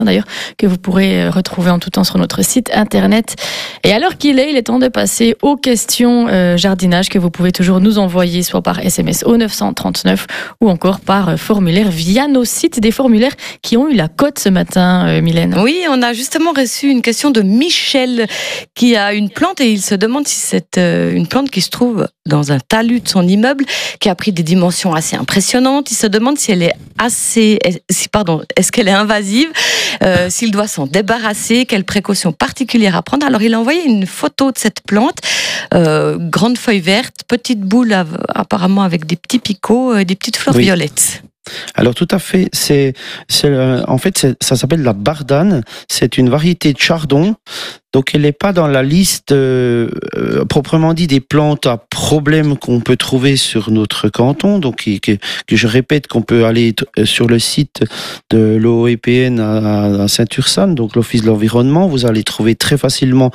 d'ailleurs, que vous pourrez retrouver en tout temps sur notre site internet. Et alors qu'il est, il est temps de passer aux questions jardinage que vous pouvez toujours nous envoyer, soit par SMS au 939 ou encore par formulaire via nos sites, des formulaires qui ont eu la cote ce matin, Mylène. Oui, on a justement reçu une question de Michel qui a une plante et il se demande si c'est une plante qui se trouve dans un talus de son immeuble qui a pris des dimensions assez impressionnantes. Il se demande si elle est est-ce qu'elle est invasive, s'il doit s'en débarrasser, quelles précautions particulières à prendre. Alors il a envoyé une photo de cette plante, grande feuille verte, petite boule apparemment avec des petits picots, des petites fleurs violettes. Alors tout à fait, en fait ça s'appelle la bardane, c'est une variété de chardon, donc elle n'est pas dans la liste proprement dit des plantes à problème qu'on peut trouver sur notre canton, donc que je répète qu'on peut aller sur le site de l'OEPN à Saint-Ursanne, donc l'Office de l'environnement, vous allez trouver très facilement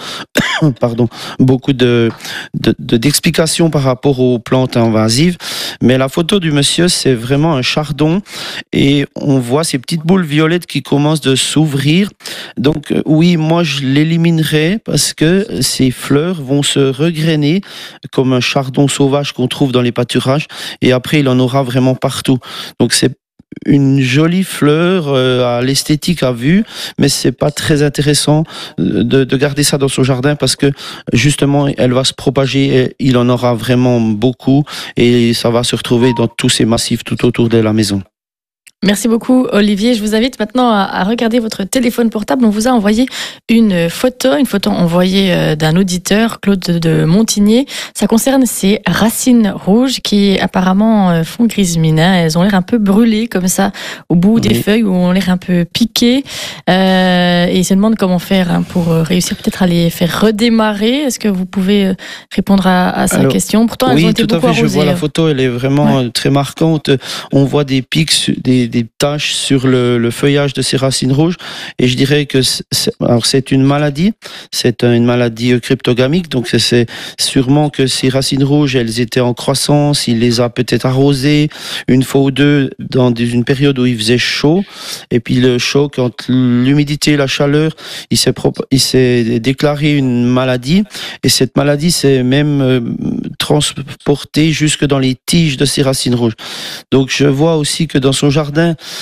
beaucoup d'explications par rapport aux plantes invasives, mais la photo du monsieur c'est vraiment un chardon et on voit ces petites boules violettes qui commencent de s'ouvrir, donc oui, moi je l'éliminerai parce que ces fleurs vont se regrainer comme un chardon sauvage qu'on trouve dans les pâturages et après il en aura vraiment partout, donc c'est une jolie fleur à l'esthétique à vue, mais c'est pas très intéressant de garder ça dans son jardin parce que justement elle va se propager et il en aura vraiment beaucoup et ça va se retrouver dans tous ces massifs tout autour de la maison. Merci beaucoup Olivier. Je vous invite maintenant à regarder votre téléphone portable. On vous a envoyé une photo envoyée d'un auditeur, Claude de Montigné. Ça concerne ces racines rouges qui apparemment font grise mine. Elles ont l'air un peu brûlées comme ça au bout des feuilles ou ont l'air un peu piquées. Et il se demande comment faire pour réussir peut-être à les faire redémarrer. Est-ce que vous pouvez répondre à sa question? Pourtant, elles ont été beaucoup arrosées. Oui, tout à fait. Je vois la photo, elle est vraiment très marquante. On voit des pics, des taches sur le feuillage de ces racines rouges et je dirais que c'est une maladie, cryptogamique, donc c'est sûrement que ces racines rouges elles étaient en croissance, il les a peut-être arrosées une fois ou deux dans une période où il faisait chaud et puis le chaud, quand l'humidité et la chaleur, il s'est déclaré une maladie et cette maladie s'est même transportée jusque dans les tiges de ces racines rouges. Donc je vois aussi que dans son jardin,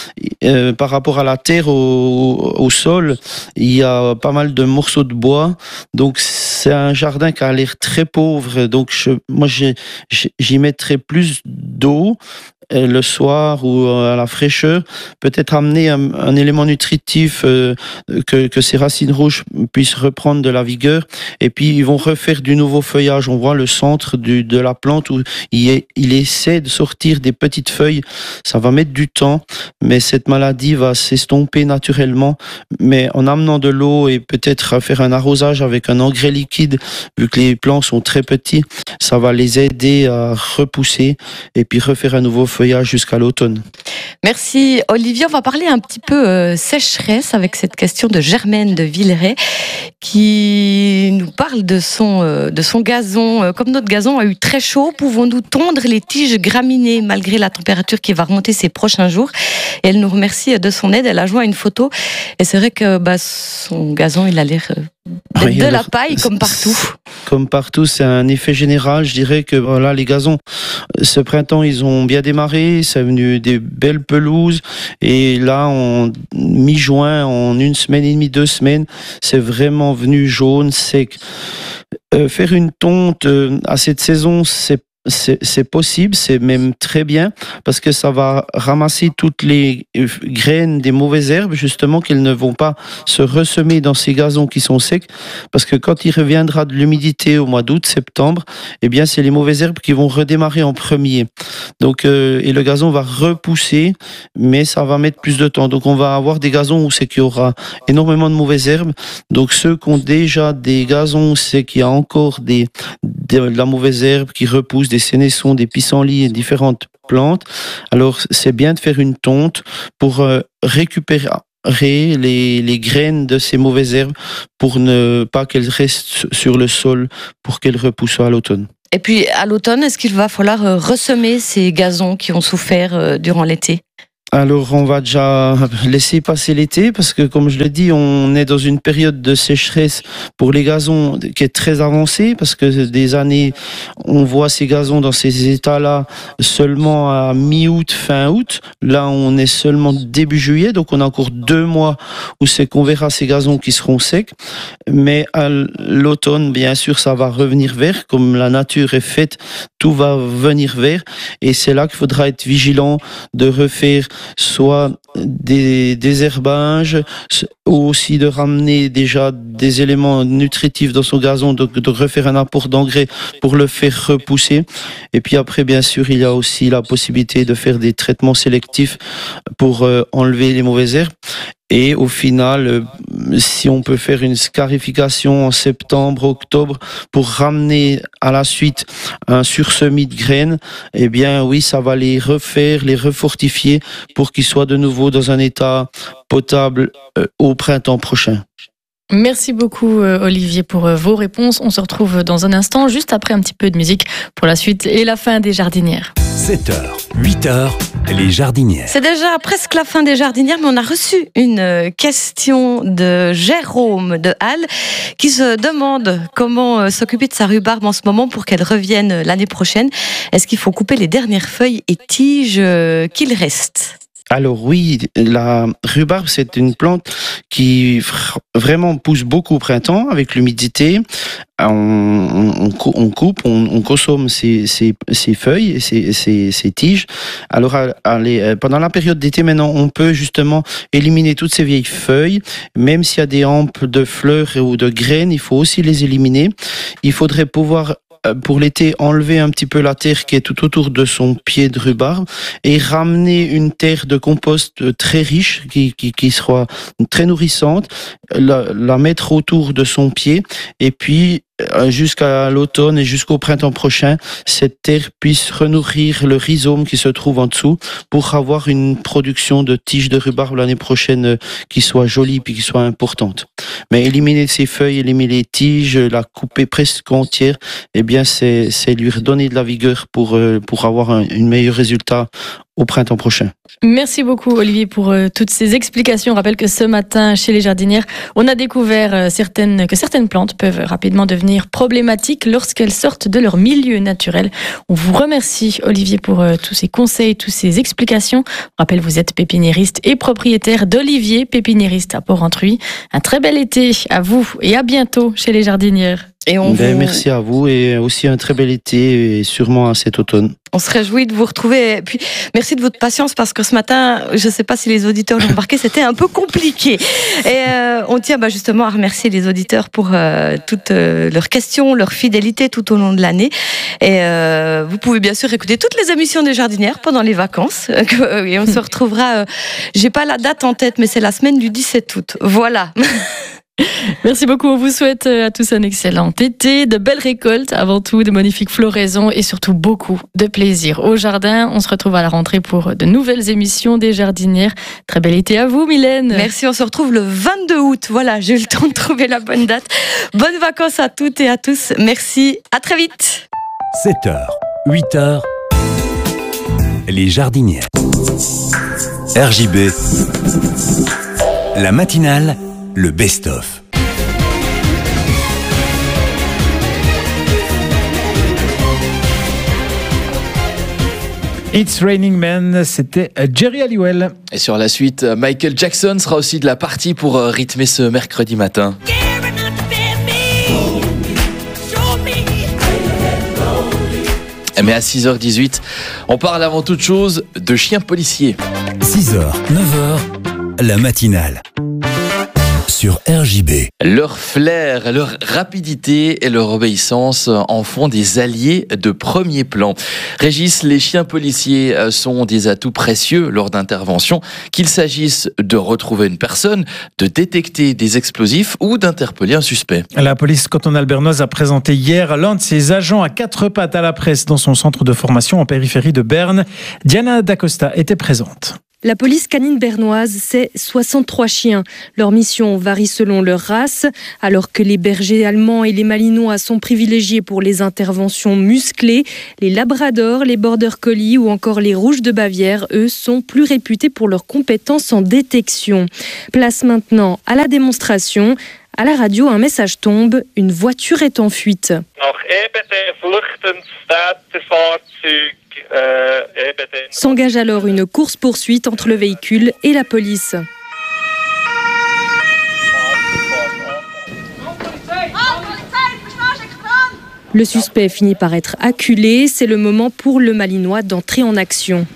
par rapport à la terre, au sol, il y a pas mal de morceaux de bois. Donc c'est un jardin qui a l'air très pauvre. Donc moi j'y mettrais plus d'eau le soir ou à la fraîcheur, peut-être amener un élément nutritif que ces racines rouges puissent reprendre de la vigueur et puis ils vont refaire du nouveau feuillage. On voit le centre de la plante où il essaie de sortir des petites feuilles. Ça va mettre du temps, mais cette maladie va s'estomper naturellement, mais en amenant de l'eau et peut-être faire un arrosage avec un engrais liquide, vu que les plants sont très petits, ça va les aider à repousser et puis refaire un nouveau feuillage jusqu'à l'automne. Merci Olivier. On va parler un petit peu sécheresse avec cette question de Germaine de Villeray qui nous parle de son gazon. Comme notre gazon a eu très chaud, pouvons-nous tondre les tiges graminées malgré la température qui va remonter ces prochains jours? Et elle nous remercie de son aide. Elle a joint une photo et c'est vrai que son gazon il a l'air d'être de la paille comme partout. Comme partout, c'est un effet général. Je dirais que voilà, les gazons, ce printemps, ils ont bien démarré. C'est venu des belles pelouses. Et là, en mi-juin, en 1 semaine et demie, 2 semaines, c'est vraiment venu jaune, sec. Faire une tonte à cette saison, c'est possible, c'est même très bien parce que ça va ramasser toutes les graines des mauvaises herbes justement qu'elles ne vont pas se ressemer dans ces gazons qui sont secs parce que quand il reviendra de l'humidité au mois d'août, septembre, eh bien c'est les mauvaises herbes qui vont redémarrer en premier. Donc et le gazon va repousser mais ça va mettre plus de temps. Donc on va avoir des gazons où c'est qu'il y aura énormément de mauvaises herbes. Donc ceux qui ont déjà des gazons où c'est qu'il y a encore de la mauvaise herbe qui repousse, des sénessons, des pissenlits et différentes plantes. Alors, c'est bien de faire une tonte pour récupérer les graines de ces mauvaises herbes pour ne pas qu'elles restent sur le sol pour qu'elles repoussent à l'automne. Et puis, à l'automne, est-ce qu'il va falloir ressemer ces gazons qui ont souffert durant l'été ? Alors, on va déjà laisser passer l'été parce que, comme je l'ai dit, on est dans une période de sécheresse pour les gazons qui est très avancée parce que des années, on voit ces gazons dans ces états-là seulement à mi-août, fin août. Là, on est seulement début juillet, donc on a encore 2 mois où c'est qu'on verra ces gazons qui seront secs. Mais à l'automne, bien sûr, ça va revenir vert. Comme la nature est faite, tout va venir vert. Et c'est là qu'il faudra être vigilant de refaire soit des désherbages, ou aussi de ramener déjà des éléments nutritifs dans son gazon, de refaire un apport d'engrais pour le faire repousser. Et puis après, bien sûr, il y a aussi la possibilité de faire des traitements sélectifs pour enlever les mauvaises herbes. Et au final, si on peut faire une scarification en septembre, octobre, pour ramener à la suite un sursemis de graines, eh bien oui, ça va les refaire, les refortifier pour qu'ils soient de nouveau dans un état potable au printemps prochain. Merci beaucoup Olivier pour vos réponses. On se retrouve dans un instant, juste après un petit peu de musique pour la suite et la fin des jardinières. 7h, 8h, les jardinières. C'est déjà presque la fin des jardinières, mais on a reçu une question de Jérôme de Halle qui se demande comment s'occuper de sa rhubarbe en ce moment pour qu'elle revienne l'année prochaine. Est-ce qu'il faut couper les dernières feuilles et tiges qu'il reste ? Alors oui, la rhubarbe, c'est une plante qui vraiment pousse beaucoup au printemps avec l'humidité. On coupe, on consomme ses feuilles et ses tiges. Alors pendant la période d'été maintenant, on peut justement éliminer toutes ces vieilles feuilles. Même s'il y a des hampes de fleurs ou de graines, il faut aussi les éliminer. Il faudrait pouvoir pour l'été, enlever un petit peu la terre qui est tout autour de son pied de rhubarbe et ramener une terre de compost très riche, qui sera très nourrissante, la mettre autour de son pied et puis jusqu'à l'automne et jusqu'au printemps prochain, cette terre puisse renourrir le rhizome qui se trouve en dessous pour avoir une production de tiges de rhubarbe l'année prochaine qui soit jolie puis qui soit importante. Mais éliminer ses feuilles, éliminer les tiges, la couper presque entière, eh bien c'est lui redonner de la vigueur pour avoir un meilleur résultat au printemps prochain. Merci beaucoup Olivier pour toutes ces explications. On rappelle que ce matin, chez les jardinières, on a découvert que certaines plantes peuvent rapidement devenir problématiques lorsqu'elles sortent de leur milieu naturel. On vous remercie Olivier pour tous ces conseils, toutes ces explications. On rappelle, vous êtes pépiniériste et propriétaire d'Olivier, pépiniériste à Port-Rentruy. Un très bel été à vous et à bientôt chez les jardinières. Et merci à vous et aussi un très bel été et sûrement à cet automne. On se réjouit de vous retrouver. Et puis, merci de votre patience parce que ce matin, je ne sais pas si les auditeurs l'ont remarqué, c'était un peu compliqué. Et on tient justement à remercier les auditeurs pour toutes leurs questions, leur fidélité tout au long de l'année. Et vous pouvez bien sûr écouter toutes les émissions des jardinières pendant les vacances. Et on se retrouvera, j'ai pas la date en tête, mais c'est la semaine du 17 août. Voilà. Merci beaucoup, on vous souhaite à tous un excellent été, de belles récoltes, avant tout de magnifiques floraisons et surtout beaucoup de plaisir au jardin. On se retrouve à la rentrée pour de nouvelles émissions des jardinières. Très bel été à vous Mylène. Merci, on se retrouve le 22 août. Voilà, j'ai eu le temps de trouver la bonne date. Bonnes vacances à toutes et à tous. Merci, à très vite. 7h, 8h, les jardinières. RJB, la matinale, le best-of. It's Raining Men, c'était Jerry Halliwell. Et sur la suite, Michael Jackson sera aussi de la partie pour rythmer ce mercredi matin. Mais à 6h18, on parle avant toute chose de chiens policiers. 6h, 9h, la matinale. Sur RJB. Leur flair, leur rapidité et leur obéissance en font des alliés de premier plan. Régis, les chiens policiers sont des atouts précieux lors d'interventions, qu'il s'agisse de retrouver une personne, de détecter des explosifs ou d'interpeller un suspect. La police cantonale-bernoise a présenté hier l'un de ses agents à 4 pattes à la presse dans son centre de formation en périphérie de Berne. Diana Dacosta était présente. La police canine bernoise, c'est 63 chiens. Leur mission varie selon leur race, alors que les bergers allemands et les malinois sont privilégiés pour les interventions musclées. Les labradors, les border collies ou encore les rouges de Bavière, eux, sont plus réputés pour leurs compétences en détection. Place maintenant à la démonstration. À la radio, un message tombe, une voiture est en fuite. S'engage alors une course-poursuite entre le véhicule et la police. Le suspect finit par être acculé. C'est le moment pour le Malinois d'entrer en action.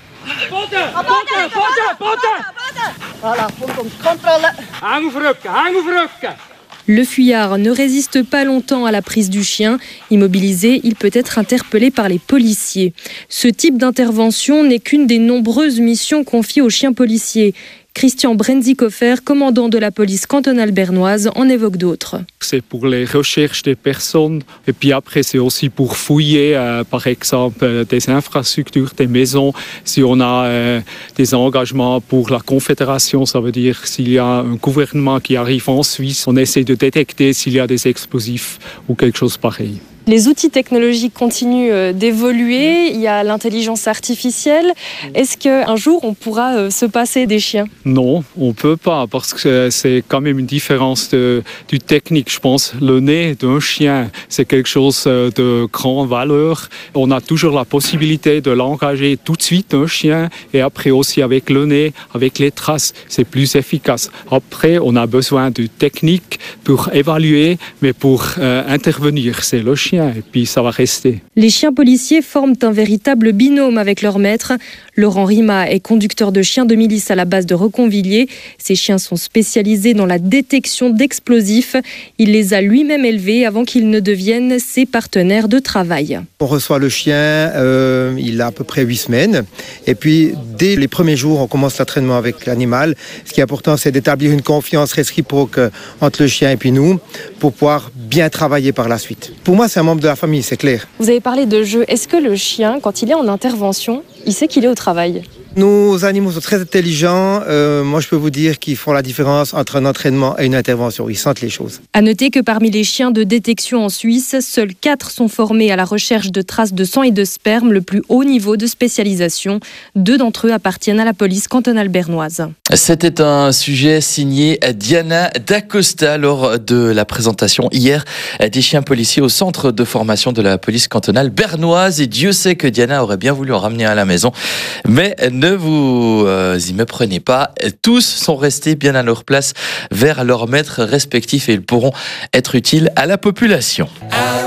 Le fuyard ne résiste pas longtemps à la prise du chien. Immobilisé, il peut être interpellé par les policiers. Ce type d'intervention n'est qu'une des nombreuses missions confiées aux chiens policiers. Christian Brenzikofer, commandant de la police cantonale bernoise, en évoque d'autres. C'est pour les recherches des personnes et puis après c'est aussi pour fouiller par exemple des infrastructures, des maisons. Si on a des engagements pour la Confédération, ça veut dire s'il y a un gouvernement qui arrive en Suisse, on essaie de détecter s'il y a des explosifs ou quelque chose pareil. Les outils technologiques continuent d'évoluer, il y a l'intelligence artificielle. Est-ce qu'un jour on pourra se passer des chiens ? Non, on ne peut pas parce que c'est quand même une différence du technique. Je pense le nez d'un chien, c'est quelque chose de grande valeur. On a toujours la possibilité de l'engager tout de suite, un chien, et après aussi avec le nez, avec les traces, c'est plus efficace. Après, on a besoin de technique pour évaluer, mais pour intervenir, c'est le chien. Et puis ça va rester. Les chiens policiers forment un véritable binôme avec leur maître. Laurent Rima est conducteur de chiens de milice à la base de Reconvilliers. Ces chiens sont spécialisés dans la détection d'explosifs. Il les a lui-même élevés avant qu'ils ne deviennent ses partenaires de travail. On reçoit le chien, il a à peu près 8 semaines. Et puis, dès les premiers jours, on commence l'entraînement avec l'animal. Ce qui est important, c'est d'établir une confiance réciproque entre le chien et puis nous, pour pouvoir bien travailler par la suite. Pour moi, c'est un membre de la famille, c'est clair. Vous avez parlé de jeu. Est-ce que le chien, quand il est en intervention, il sait qu'il est au travail ? Nos animaux sont très intelligents. Moi, je peux vous dire qu'ils font la différence entre un entraînement et une intervention. Ils sentent les choses. À noter que parmi les chiens de détection en Suisse, seuls 4 sont formés à la recherche de traces de sang et de sperme, le plus haut niveau de spécialisation. 2 d'entre eux appartiennent à la police cantonale bernoise. C'était un sujet signé Diana Dacosta lors de la présentation hier des chiens policiers au centre de formation de la police cantonale bernoise. Et Dieu sait que Diana aurait bien voulu en ramener à la maison. Mais ne vous y méprenez pas. Tous sont restés bien à leur place vers leurs maîtres respectifs et ils pourront être utiles à la population.